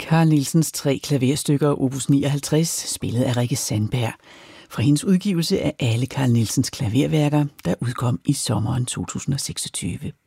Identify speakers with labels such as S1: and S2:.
S1: Carl Nielsens 3 klaverstykker opus 59, spillet af Rikke Sandberg, fra hendes udgivelse af alle Carl Nielsens klaverværker, der udkom i sommeren 2026.